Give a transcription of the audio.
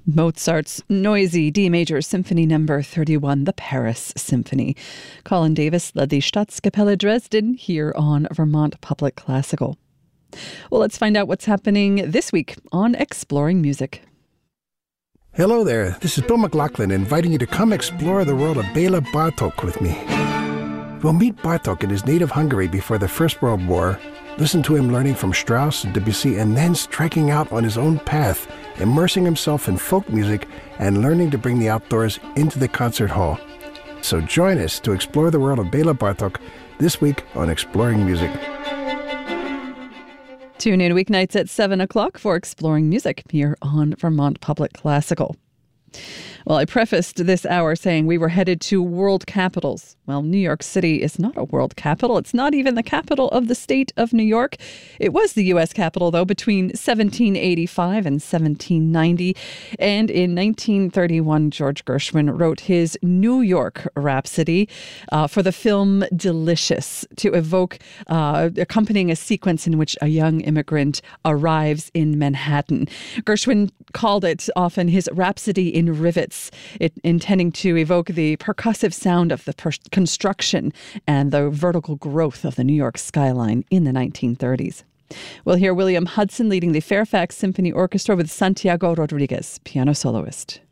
Mozart's noisy D major Symphony No. 31, the Paris Symphony. Colin Davis led the Staatskapelle Dresden here on Vermont Public Classical. Well, let's find out what's happening this week on Exploring Music. Hello there, this is Bill McLaughlin inviting you to come explore the world of Béla Bartók with me. We'll meet Bartók in his native Hungary before the First World War, listen to him learning from Strauss and Debussy, and then striking out on his own path, immersing himself in folk music and learning to bring the outdoors into the concert hall. So join us to explore the world of Béla Bartók this week on Exploring Music. Tune in weeknights at 7 o'clock for Exploring Music here on Vermont Public Classical. Well, I prefaced this hour saying we were headed to world capitals. Well, New York City is not a world capital. It's not even the capital of the state of New York. It was the U.S. capital, though, between 1785 and 1790. And in 1931, George Gershwin wrote his New York Rhapsody for the film Delicious to evoke accompanying a sequence in which a young immigrant arrives in Manhattan. Gershwin called it often his Rhapsody in Rivets, intending to evoke the percussive sound of the construction and the vertical growth of the New York skyline in the 1930s. We'll hear William Hudson leading the Fairfax Symphony Orchestra with Santiago Rodriguez, piano soloist.